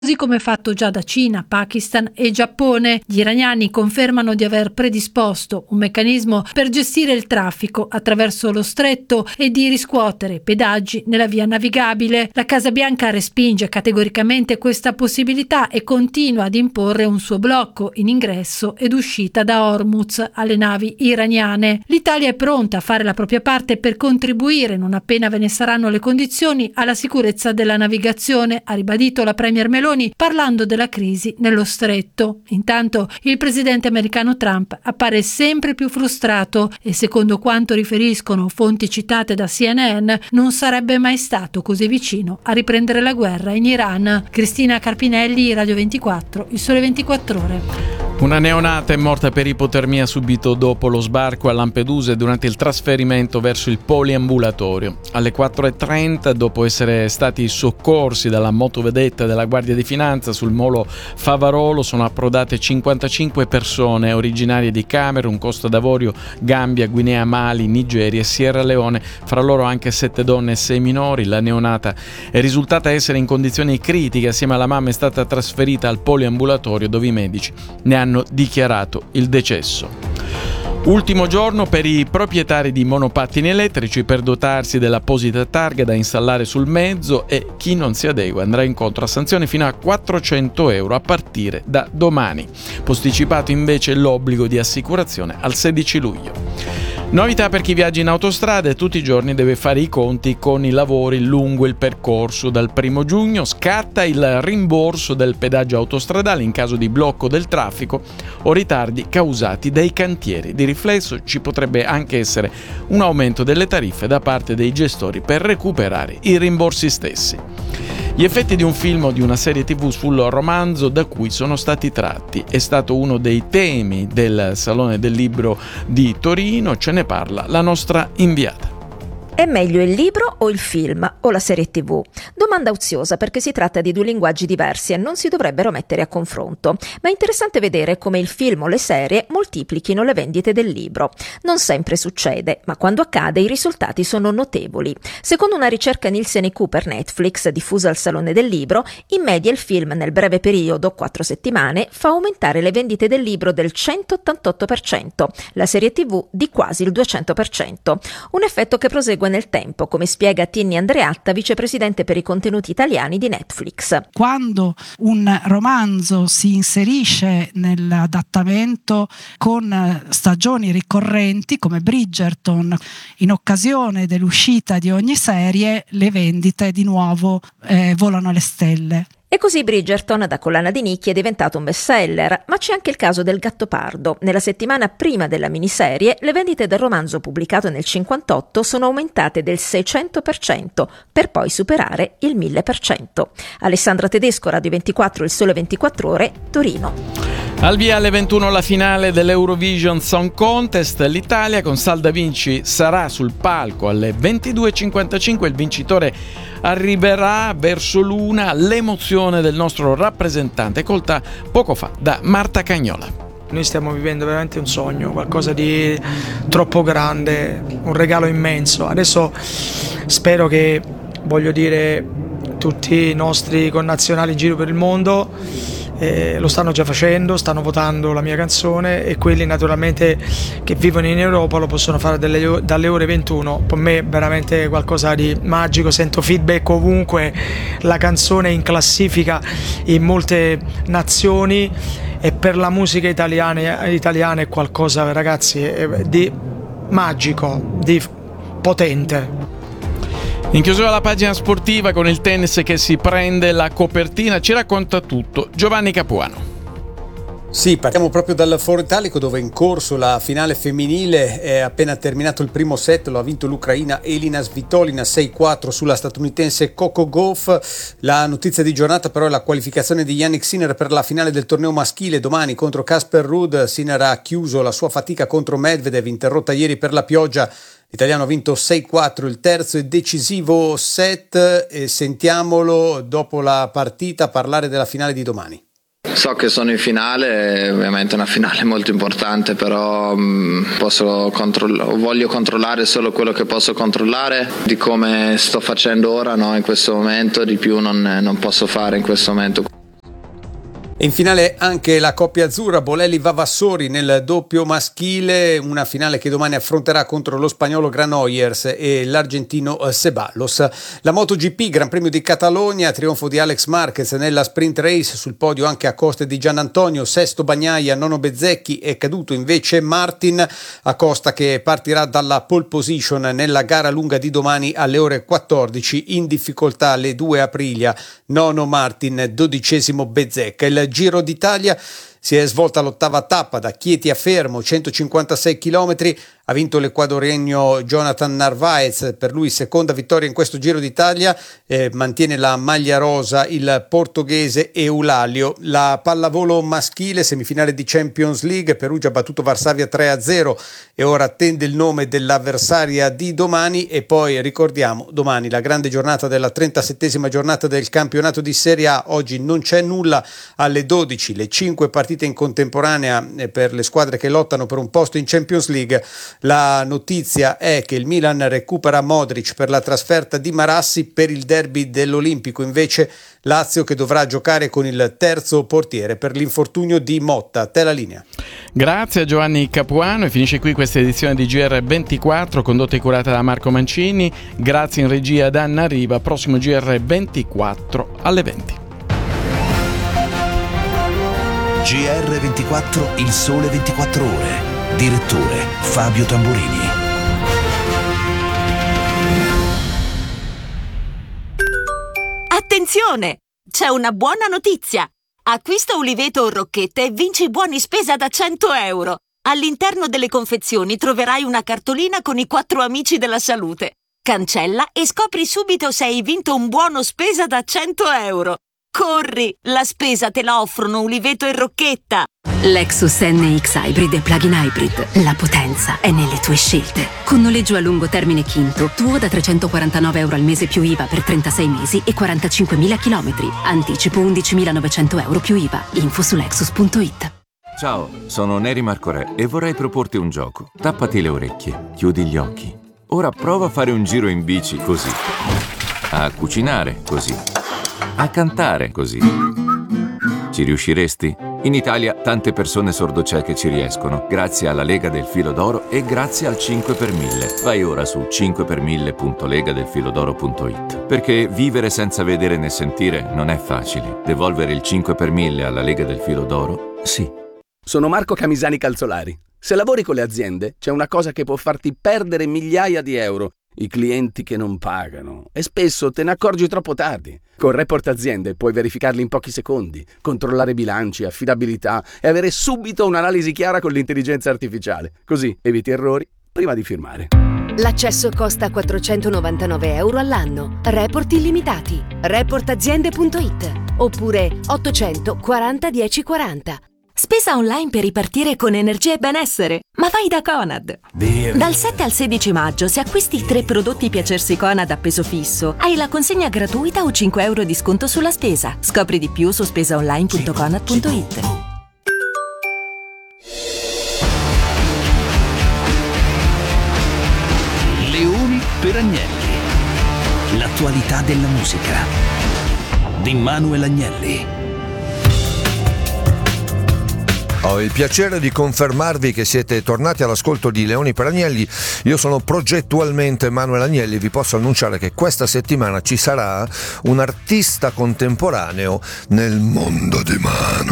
così come fatto già da Cina, Pakistan e Giappone. Gli iraniani confermano di aver predisposto un meccanismo per gestire il traffico attraverso lo stretto e di riscuotere pedaggi nella via navigabile. La Casa Bianca respinge categoricamente questa possibilità e continua ad imporre un suo blocco in ingresso ed uscita da Hormuz alle navi iraniane. L'Italia è pronta a fare la propria parte per contribuire, non appena ve ne saranno le condizioni, alla sicurezza della navigazione, ha ribadito la Premier Meloni parlando della crisi nello stretto. Intanto il presidente americano Trump appare sempre più frustrato e, secondo quanto riferiscono fonti citate da CNN, non sarebbe mai stato così vicino a riprendere la guerra in Iran. Cristina Carpinelli, Radio 24, Il Sole 24 Ore. Una neonata è morta per ipotermia subito dopo lo sbarco a Lampedusa e durante il trasferimento verso il poliambulatorio. Alle 4:30, dopo essere stati soccorsi dalla motovedetta della Guardia di Finanza sul molo Favarolo, sono approdate 55 persone originarie di Camerun, Costa d'Avorio, Gambia, Guinea, Mali, Nigeria e Sierra Leone, fra loro anche 7 donne e 6 minori. La neonata è risultata essere in condizioni critiche, assieme alla mamma è stata trasferita al poliambulatorio dove i medici ne hanno dichiarato il decesso. Ultimo giorno per i proprietari di monopattini elettrici per dotarsi dell'apposita targa da installare sul mezzo, e chi non si adegua andrà incontro a sanzioni fino a 400 euro a partire da domani. Posticipato invece l'obbligo di assicurazione al 16 luglio. Novità per chi viaggia in autostrada e tutti i giorni deve fare i conti con i lavori lungo il percorso. Dal 1 giugno scatta il rimborso del pedaggio autostradale in caso di blocco del traffico o ritardi causati dai cantieri. Di riflesso ci potrebbe anche essere un aumento delle tariffe da parte dei gestori per recuperare i rimborsi stessi. Gli effetti di un film o di una serie TV sul romanzo da cui sono stati tratti è stato uno dei temi del Salone del Libro di Torino. Ce ne parla la nostra inviata. È meglio il libro o il film o la serie TV? Domanda oziosa perché si tratta di due linguaggi diversi e non si dovrebbero mettere a confronto, ma è interessante vedere come il film o le serie moltiplichino le vendite del libro. Non sempre succede, ma quando accade i risultati sono notevoli. Secondo una ricerca Nielsen IQ per Netflix diffusa al Salone del Libro, in media il film nel breve periodo, 4 settimane, fa aumentare le vendite del libro del 188%, la serie TV di quasi il 200%. Un effetto che prosegue nel tempo, come spiega Tinni Andreatta, vicepresidente per i contenuti italiani di Netflix. Quando un romanzo si inserisce nell'adattamento con stagioni ricorrenti come Bridgerton, in occasione dell'uscita di ogni serie, le vendite di nuovo volano alle stelle. E così Bridgerton, da collana di nicchie, è diventato un bestseller, ma c'è anche il caso del Gattopardo. Nella settimana prima della miniserie, le vendite del romanzo pubblicato nel 1958 sono aumentate del 600%, per poi superare il 1000%. Alessandra Tedesco, Radio 24, Il Sole 24 Ore, Torino. Al via alle 21 la finale dell'Eurovision Song Contest. L'Italia con Salda Vinci sarà sul palco alle 22:55. Il vincitore arriverà verso l'una. L'emozione del nostro rappresentante, colta poco fa da Marta Cagnola. Noi stiamo vivendo veramente un sogno, qualcosa di troppo grande, un regalo immenso. Adesso spero che, tutti i nostri connazionali in giro per il mondo lo stanno già facendo, stanno votando la mia canzone, e quelli naturalmente che vivono in Europa lo possono fare dalle ore 21. Per me è veramente qualcosa di magico, sento feedback ovunque, la canzone è in classifica in molte nazioni, e per la musica italiana è qualcosa, ragazzi, di magico, di potente. In chiusura la pagina sportiva con il tennis che si prende la copertina, ci racconta tutto Giovanni Capuano. Sì, partiamo proprio dal Foro Italico, dove è in corso la finale femminile. È appena terminato il primo set, lo ha vinto l'ucraina Elina Svitolina 6-4 sulla statunitense Coco Gauff. La notizia di giornata però è la qualificazione di Jannik Sinner per la finale del torneo maschile domani contro Casper Ruud. Sinner ha chiuso la sua fatica contro Medvedev, interrotta ieri per la pioggia. L'italiano ha vinto 6-4 il terzo e decisivo set, e sentiamolo dopo la partita parlare della finale di domani. So che sono in finale, ovviamente è una finale molto importante, però voglio controllare solo quello che posso controllare, di come sto facendo ora, no? In questo momento, di più non posso fare in questo momento. E in finale anche la coppia azzurra Bolelli-Vavassori nel doppio maschile, una finale che domani affronterà contro lo spagnolo Granollers e l'argentino Ceballos. La MotoGP, Gran Premio di Catalogna, trionfo di Alex Marquez nella sprint race, sul podio anche a coste di Gianantonio, sesto Bagnaia, nono Bezzecchi, è caduto invece Martin. Acosta che partirà dalla pole position nella gara lunga di domani alle ore 14, in difficoltà le due Aprilia, nono Martin, dodicesimo Bezzecca. Il Giro d'Italia si è svolta l'ottava tappa da Chieti a Fermo, 156 km, ha vinto l'equadoregno Jonathan Narvaez, per lui seconda vittoria in questo Giro d'Italia, mantiene la maglia rosa il portoghese Eulalio. La pallavolo maschile, semifinale di Champions League, Perugia ha battuto Varsavia 3-0 e ora attende il nome dell'avversaria di domani. E poi ricordiamo domani la grande giornata della 37esima giornata del campionato di Serie A. Oggi non c'è nulla, alle 12 le 5 partite in contemporanea per le squadre che lottano per un posto in Champions League. La notizia è che il Milan recupera Modric per la trasferta di Marassi, per il derby dell'Olimpico invece Lazio che dovrà giocare con il terzo portiere per l'infortunio di Motta. Te la linea. Grazie a Giovanni Capuano, e finisce qui questa edizione di GR24 condotta e curata da Marco Mancini. Grazie in regia ad Anna Riva. Prossimo GR24 alle 20. GR24, il sole 24 ore. Direttore Fabio Tamburini. Attenzione! C'è una buona notizia! Acquista Uliveto o Rocchette e vinci buoni spesa da 100 euro. All'interno delle confezioni troverai una cartolina con i 4 amici della salute. Cancella e scopri subito se hai vinto un buono spesa da 100 euro. Corri! La spesa te la offrono Uliveto e Rocchetta! Lexus NX Hybrid e Plug-in Hybrid. La potenza è nelle tue scelte. Con noleggio a lungo termine Quinto, tuo da 349 euro al mese più IVA per 36 mesi e 45.000 chilometri. Anticipo 11.900 euro più IVA. Info su Lexus.it. Ciao, sono Neri Marcorè e vorrei proporti un gioco. Tappati le orecchie, chiudi gli occhi. Ora prova a fare un giro in bici così. A cucinare così. A cantare così. Ci riusciresti? In Italia tante persone sordocieche ci riescono, grazie alla Lega del Filo d'Oro e grazie al 5 per 1000. Vai ora su 5per1000.legadelfilodoro.it. Perché vivere senza vedere né sentire non è facile. Devolvere il 5 per 1000 alla Lega del Filo d'Oro, sì. Sono Marco Camisani Calzolari. Se lavori con le aziende, c'è una cosa che può farti perdere migliaia di euro. I clienti che non pagano. E spesso te ne accorgi troppo tardi. Con Report Aziende puoi verificarli in pochi secondi, controllare bilanci, affidabilità e avere subito un'analisi chiara con l'intelligenza artificiale. Così eviti errori prima di firmare. L'accesso costa 499 euro all'anno. Report illimitati. Reportaziende.it oppure 840 1040. Spesa online per ripartire con energia e benessere. Ma vai da Conad. Dal 7 al 16 maggio, se acquisti 3 prodotti Piacersi Conad a peso fisso, hai la consegna gratuita o 5 euro di sconto sulla spesa. Scopri di più su spesaonline.conad.it. Leoni per Agnelli. L'attualità della musica di Manuel Agnelli. Ho il piacere di confermarvi che siete tornati all'ascolto di Leoni per Agnelli. Io sono progettualmente Manuel Agnelli. Vi posso annunciare che questa settimana ci sarà un artista contemporaneo nel mondo di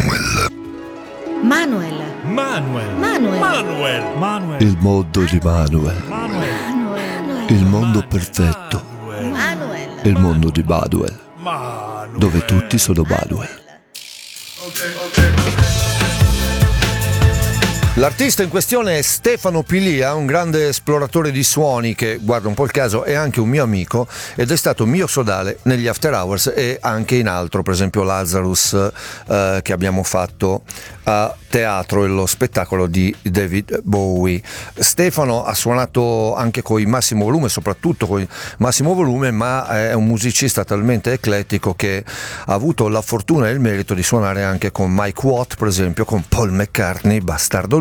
Manuel. Manuel. Il mondo di Manuel. Il mondo perfetto. Il mondo di Baduel. Dove tutti sono Baduel. L'artista in questione è Stefano Pilia, un grande esploratore di suoni che, guarda un po' il caso, è anche un mio amico ed è stato mio sodale negli After Hours e anche in altro, per esempio Lazarus che abbiamo fatto a teatro, lo spettacolo di David Bowie. Stefano ha suonato anche con il massimo volume, soprattutto con il massimo volume, ma è un musicista talmente eclettico che ha avuto la fortuna e il merito di suonare anche con Mike Watt, per esempio, con Paul McCartney, bastardo lui,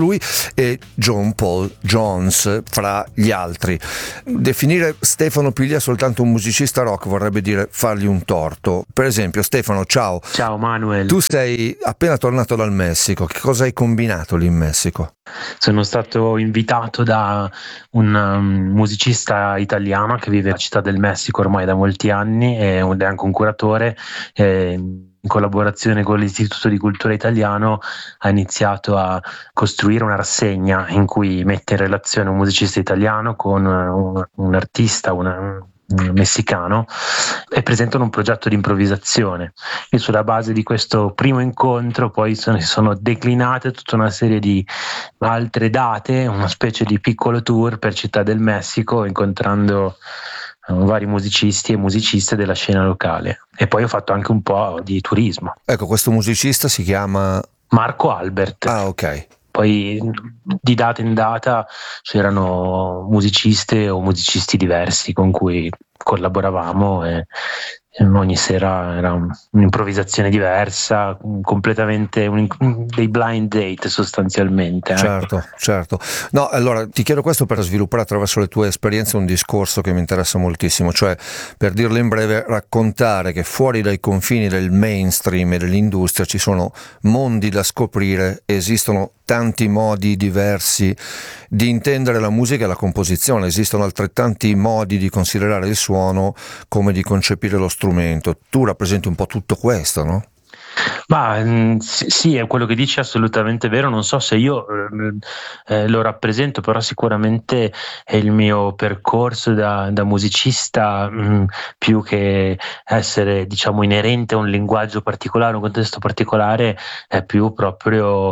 lui e John Paul Jones fra gli altri. Definire Stefano Pilia soltanto un musicista rock vorrebbe dire fargli un torto. Per esempio, Stefano, ciao. Ciao Manuel. Tu sei appena tornato dal Messico, che cosa hai combinato lì in Messico? Sono stato invitato da un musicista italiano che vive nella Città del Messico ormai da molti anni ed è anche un curatore. In collaborazione con l'Istituto di Cultura Italiano ha iniziato a costruire una rassegna in cui mette in relazione un musicista italiano con un artista, un messicano, e presentano un progetto di improvvisazione. E sulla base di questo primo incontro poi si sono declinate tutta una serie di altre date, una specie di piccolo tour per Città del Messico, incontrando vari musicisti e musiciste della scena locale. E poi ho fatto anche un po' di turismo. Ecco, questo musicista si chiama Marco Albert. Ah, ok. Poi di data in data c'erano musiciste o musicisti diversi con cui collaboravamo e ogni sera era un'improvvisazione diversa, completamente dei blind date sostanzialmente. Certo. No, allora ti chiedo questo per sviluppare attraverso le tue esperienze un discorso che mi interessa moltissimo, cioè, per dirlo in breve, raccontare che fuori dai confini del mainstream e dell'industria ci sono mondi da scoprire, esistono tanti modi diversi di intendere la musica e la composizione, esistono altrettanti modi di considerare il suono come di concepire lo strumento. Tu rappresenti un po' tutto questo, no? Ma sì, è quello che dici, assolutamente vero. Non so se io lo rappresento, però sicuramente è il mio percorso da musicista, più che essere, diciamo, inerente a un linguaggio particolare, un contesto particolare, è più proprio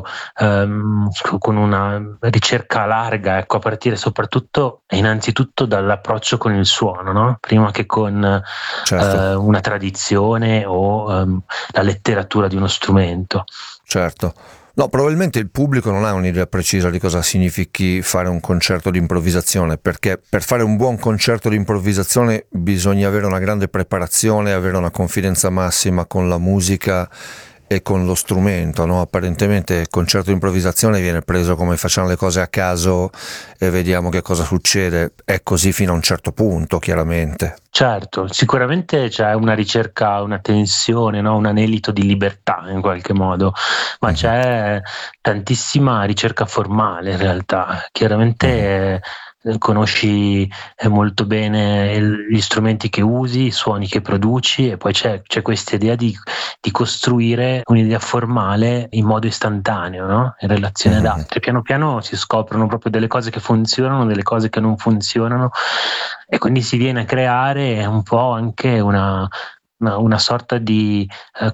con una ricerca larga, ecco, a partire soprattutto e innanzitutto dall'approccio con il suono, no? Prima che con una tradizione o la letteratura di uno strumento. Certo. No, probabilmente il pubblico non ha un'idea precisa di cosa significhi fare un concerto di improvvisazione, perché per fare un buon concerto di improvvisazione bisogna avere una grande preparazione, avere una confidenza massima con la musica e con lo strumento, no? Apparentemente il concerto di improvvisazione viene preso come facciamo le cose a caso e vediamo che cosa succede. È così fino a un certo punto, chiaramente. Certo, sicuramente c'è una ricerca, una tensione, no? Un anelito di libertà in qualche modo, ma c'è tantissima ricerca formale in realtà. Chiaramente conosci molto bene gli strumenti che usi, i suoni che produci, e poi c'è questa idea di costruire un'idea formale in modo istantaneo, no? In relazione ad altri. Piano piano si scoprono proprio delle cose che funzionano, delle cose che non funzionano, e quindi si viene a creare un po' anche una sorta di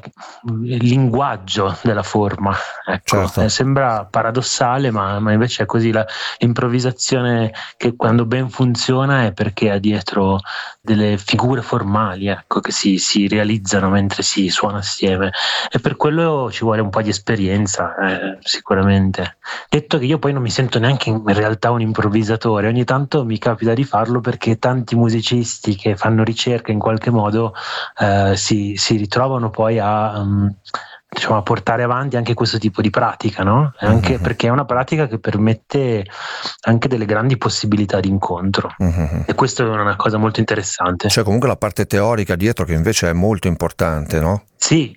linguaggio della forma, ecco. Certo. Sembra paradossale, ma invece è così. L'improvvisazione, che quando ben funziona, è perché ha dietro delle figure formali, ecco, che si realizzano mentre si suona assieme, e per quello ci vuole un po' di esperienza, sicuramente. Detto che io poi non mi sento neanche in realtà un improvvisatore, ogni tanto mi capita di farlo perché tanti musicisti che fanno ricerca in qualche modo si ritrovano poi a portare avanti anche questo tipo di pratica, no? Anche perché è una pratica che permette anche delle grandi possibilità di incontro, e questo è una cosa molto interessante. C'è comunque la parte teorica dietro che invece è molto importante, no? Sì.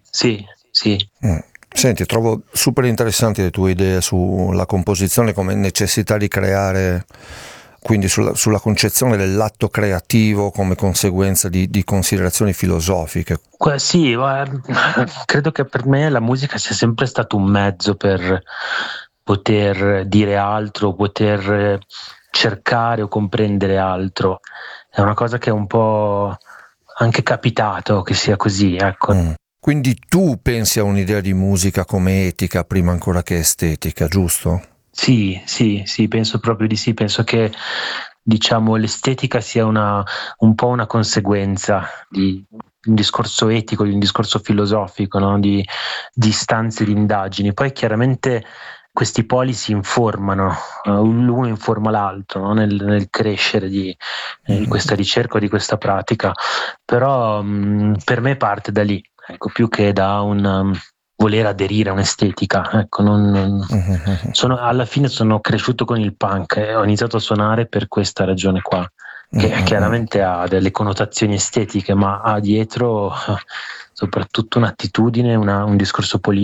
Senti, trovo super interessanti le tue idee sulla composizione come necessità di creare, quindi sulla concezione dell'atto creativo come conseguenza di considerazioni filosofiche. Sì, credo che per me la musica sia sempre stato un mezzo per poter dire altro, poter cercare o comprendere altro. È una cosa che è un po' anche capitato che sia così, ecco. Quindi tu pensi a un'idea di musica come etica prima ancora che estetica, giusto? Sì, penso proprio di sì. Penso che, diciamo, l'estetica sia un po' una conseguenza di un discorso etico, di un discorso filosofico, no? Di istanze, di indagini. Poi chiaramente questi poli si informano, l'uno informa l'altro, no? nel crescere di questa ricerca o di questa pratica. Però per me parte da lì, ecco, più che da voler aderire a un'estetica. Ecco, alla fine sono cresciuto con il punk e ho iniziato a suonare per questa ragione qua, che chiaramente ha delle connotazioni estetiche, ma ha dietro soprattutto un'attitudine, un discorso politico